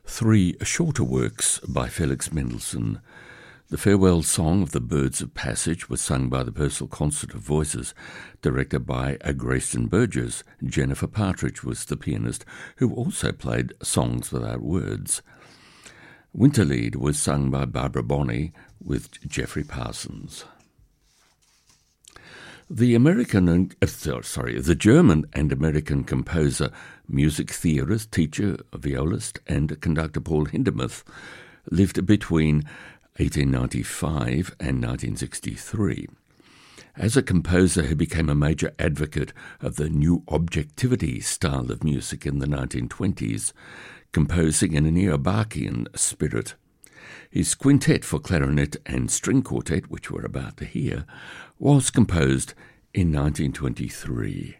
three shorter works by Felix Mendelssohn. The farewell song of the Birds of Passage was sung by the Purcell Concert of Voices, directed by Grayston Burgess. Jennifer Partridge was the pianist, who also played Songs Without Words. Winterlied was sung by Barbara Bonney with Geoffrey Parsons. The German and American composer, music theorist, teacher, violist, and conductor Paul Hindemith lived between 1895 and 1963. As a composer, he became a major advocate of the new objectivity style of music in the 1920s, composing in a neo-Bachian spirit. His quintet for clarinet and string quartet, which we're about to hear, was composed in 1923.